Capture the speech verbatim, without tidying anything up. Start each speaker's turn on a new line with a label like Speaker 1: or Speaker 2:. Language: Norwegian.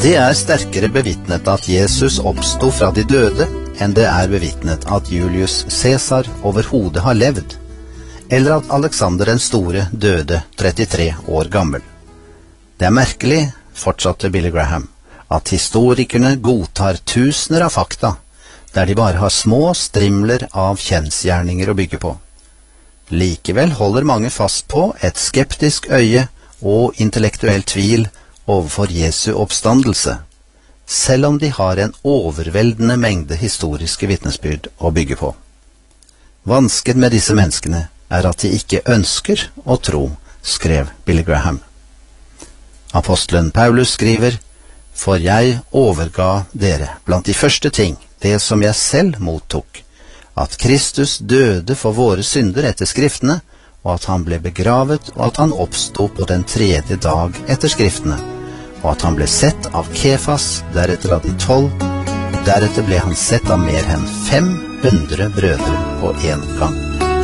Speaker 1: Det er sterkere bevitnet at Jesus oppstod fra de døde, enn det er bevitnet at Julius Caesar overhodet har levd, eller at Alexander den store døde trettitre år gammel. Det er merkelig, fortsatte Billy Graham, at historikerne godtar tusener av fakta, der de bare har små strimler av kjensgjerninger å bygge på. Likevel holder mange fast på et skeptisk øye og intellektuell tvil overfor Jesu oppstandelse, selv om de har en overveldende mengde historiske vitnesbyrd å bygge på. Vansken med disse menneskene er at de ikke ønsker å tro, skrev Billy Graham. Apostelen Paulus skriver, «For jeg overga dere blant de første ting, det som jeg selv mottok, at Kristus døde for våre synder etter skriftene, og at han ble begravet, og at han oppstod på den tredje dag etter skriftene, og at han ble sett av Kefas, deretter av de tolv, deretter ble han sett av mer enn fem hundre brødre på en gang.»